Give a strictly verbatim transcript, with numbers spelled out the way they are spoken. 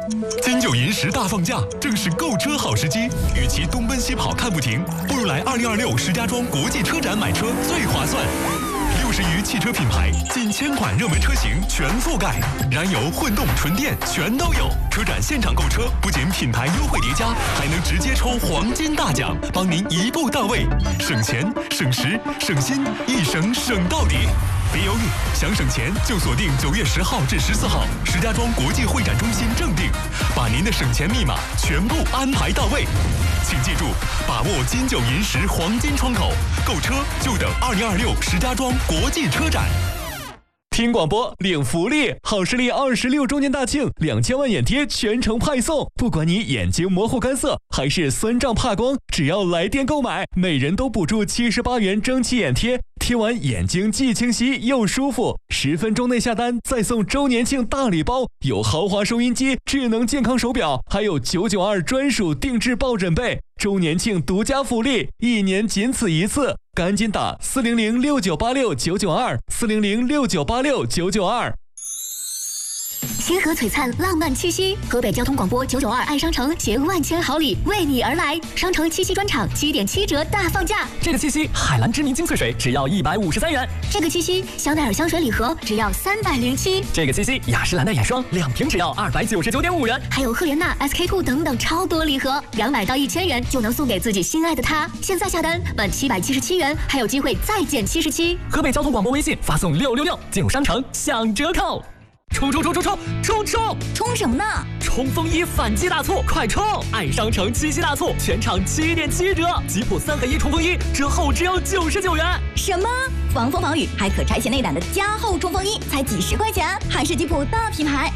金九银十大放假，正是购车好时机。与其东奔西跑看不停，不如来二零二六石家庄国际车展买车最划算。六十余汽车品牌，近千款热门车型全覆盖，燃油、混动、纯电全都有。车展现场购车，不仅品牌优惠叠加，还能直接抽黄金大奖，帮您一步到位，省钱、省时、省心，一省省到底。别犹豫，想省钱就锁定九月十号至十四号石家庄国际会展中心正定，把您的省钱密码全部安排到位。请记住，把握金九银十黄金窗口，购车就等二零二六石家庄国际车展。 听广播领福利，好视力二十六周年大庆，两千万眼贴全程派送。不管你眼睛模糊干涩还是酸胀怕光，只要来电购买，每人都补助七十八元蒸汽眼贴，贴完眼睛既清晰又舒服。十分钟内下单，再送周年庆大礼包，有豪华收音机、智能健康手表，还有九九二专属定制抱枕被。周年庆独家福利，一年仅此一次，赶紧打四零零六九八六九九二四零零六九八六九九二。 星河璀璨，浪漫七夕，河北交通广播九九二爱商城携万千好礼为你而来，商城七夕专场七点七折大放价。 这个七夕，海蓝之谜精粹水只要一百五十三元。 这个七夕，香奈儿香水礼盒只要三百零七。 这个七夕，雅诗兰黛眼霜两瓶只要二百九十九点五元。 还有赫莲娜、S K two 等等超多礼盒，两百到一千元就能送给自己心爱的他。现在下单满七百七十七元，还有机会再减七十七。 河北交通广播微信发送六六六，进入商城享折扣。冲冲冲冲冲冲冲！ 冲什么呢？ 冲锋衣反击大促，快冲！爱商城七夕大促，全场七点七折，吉普三合一冲锋衣折后只要九十九元。 什么？防风防雨还可拆卸内胆的加厚冲锋衣，才几十块钱，还是吉普大品牌。